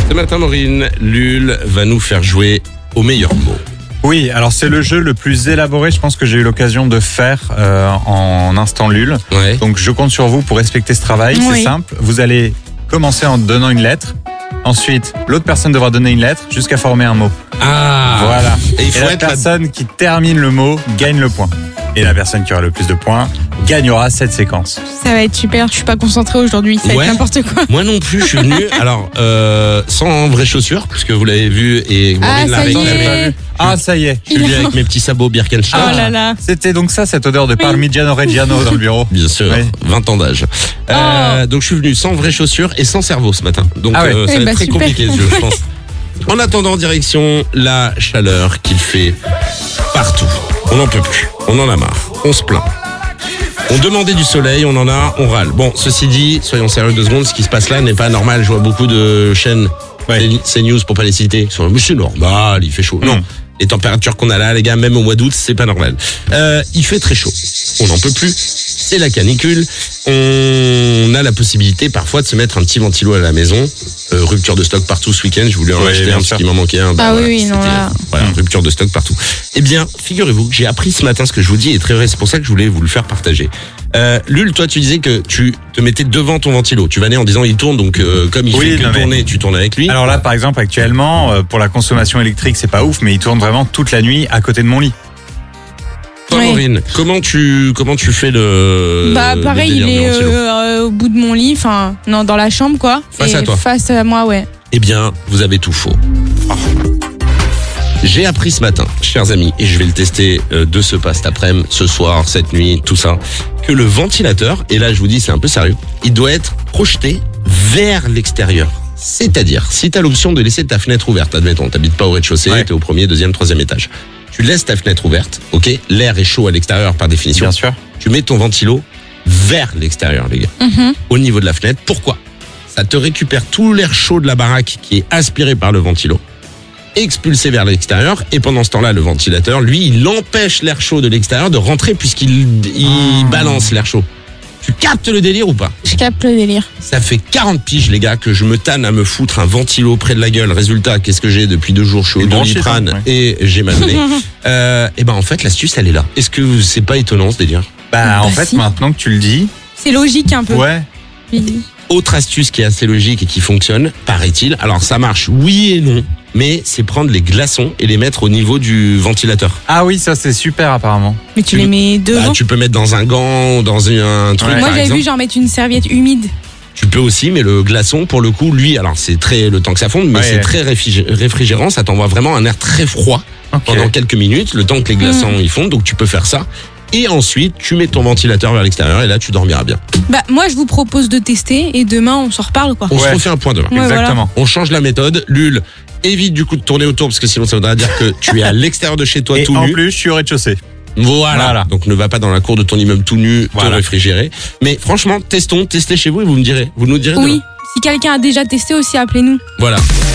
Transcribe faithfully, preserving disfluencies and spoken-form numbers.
Ce matin, Maureen, Lul va nous faire jouer au meilleur mot. Oui, alors c'est le jeu le plus élaboré, je pense que j'ai eu l'occasion de faire euh, en instant Lul. Ouais. Donc je compte sur vous pour respecter ce travail. Oui. C'est simple. Vous allez commencer en donnant une lettre. Ensuite, l'autre personne devra donner une lettre jusqu'à former un mot. Ah Voilà. Et il faut Et la être là- personne qui termine le mot gagne le point. Et la personne qui aura le plus de points gagnera cette séquence. Ça va être super, je suis pas concentrée aujourd'hui, ça va Ouais. être n'importe quoi. Moi non plus, je suis venu, alors, euh, sans vraies chaussures, puisque vous l'avez vu, et Ah, Maureen l'a ça y réclamé. est. Ah, ça y est. Je suis venu avec mes petits sabots Birkenstock. Oh là là. C'était donc ça, cette odeur de Parmigiano Reggiano dans le bureau. Bien sûr, Oui. vingt ans d'âge. Euh, donc je suis venu sans vraies chaussures et sans cerveau ce matin. Donc Ah ouais. euh, ça Eh va bah, être très super. compliqué ce jeu, je pense. En attendant, direction la chaleur qu'il fait partout. On n'en peut plus, on en a marre, on se plaint. On demandait du soleil, on en a, on râle. Bon, ceci dit, soyons sérieux deux secondes, ce qui se passe là n'est pas normal. Je vois beaucoup de chaînes, Ouais. c'est news pour pas les citer, qui sont, mais c'est normal, il fait chaud. Non. Mm. Les températures qu'on a là, les gars, même au mois d'août, c'est pas normal. Euh, il fait très chaud. On n'en peut plus. C'est la canicule. On a la possibilité parfois de se mettre un petit ventilo à la maison. Euh, rupture de stock partout ce week-end. Je voulais en Oui, acheter bien un parce sûr. qu'il m'en manquait un. Ah oui, oui, non, c'était- là. Voilà, rupture de stock partout. Eh bien, figurez-vous que j'ai appris ce matin ce que je vous dis est très vrai. C'est pour ça que je voulais vous le faire partager. Euh, Lul, toi, tu disais que tu te mettais devant ton ventilo. Tu vas en disant il tourne, donc euh, comme il Oui, fait que non, mais- tourner, tu tournes avec lui. Alors là, par exemple, actuellement, euh, pour la consommation électrique, c'est pas ouf, mais il tourne vraiment toute la nuit à côté de mon lit. Toi, Ouais. Maureen, comment tu comment tu fais le Bah le pareil, délire il du est ventilo euh, euh, au bout de mon lit, enfin non, dans la chambre quoi. Face Et à toi. Face à moi, ouais. Eh bien, vous avez tout faux. Ah. J'ai appris ce matin, chers amis, et je vais le tester euh, de ce pas cet après-midi, ce soir, cette nuit, tout ça, que le ventilateur, et là je vous dis c'est un peu sérieux, il doit être projeté vers l'extérieur. C'est-à-dire, si tu as l'option de laisser ta fenêtre ouverte, admettons, t'habites pas au rez-de-chaussée, Ouais. t'es au premier, deuxième, troisième étage. Tu laisses ta fenêtre ouverte, ok, l'air est chaud à l'extérieur par définition. Bien sûr. Tu mets ton ventilo vers l'extérieur, les gars, Mhm. au niveau de la fenêtre. Pourquoi ? Ça te récupère tout l'air chaud de la baraque qui est aspiré par le ventilo, expulsé vers l'extérieur, et pendant ce temps-là, le ventilateur, lui, il empêche l'air chaud de l'extérieur de rentrer puisqu'il il balance l'air chaud. Tu captes le délire ou pas ? Je capte le délire. Ça fait quarante piges, les gars, que je me tanne à me foutre un ventilo près de la gueule. Résultat, qu'est-ce que j'ai depuis deux jours ? Je suis au Une bronchite, Doliprane hein, et j'ai mal au nez. euh, et ben en fait, l'astuce, elle est là. Est-ce que c'est pas étonnant ce délire ? Bah, en Bah, fait, si. maintenant que tu le dis, C'est logique un peu. ouais. Oui. Autre astuce qui est assez logique et qui fonctionne, paraît-il. Alors ça marche, oui et non, mais c'est prendre les glaçons et les mettre au niveau du ventilateur. Ah oui, ça c'est super apparemment. Mais tu Tu- les mets devant. Bah, tu peux mettre dans un gant, dans un truc Ouais. Moi par j'avais exemple. vu genre mettre une serviette humide. Tu peux aussi, mais le glaçon, pour le coup, lui, alors c'est très le temps que ça fonde, mais Ouais, c'est ouais. très réfrigé- réfrigérant. Ça t'envoie vraiment un air très froid Ok. pendant quelques minutes, le temps que les glaçons Mm. ils fondent. Donc tu peux faire ça. Et ensuite, tu mets ton ventilateur vers l'extérieur et là, tu dormiras bien. Bah moi je vous propose de tester et demain on s'en reparle quoi. On se Ouais. refait un point demain. Ouais, Exactement. On change la méthode. Lul, évite du coup de tourner autour parce que sinon ça voudra dire que tu es à l'extérieur de chez toi Et tout en nu. plus, je suis au rez-de-chaussée. Voilà. Voilà. Donc ne va pas dans la cour de ton immeuble tout nu, tout Voilà. réfrigéré. Mais franchement, testons, testez chez vous et vous me direz. Vous nous direz Oui. demain. Si quelqu'un a déjà testé aussi, appelez-nous. Voilà.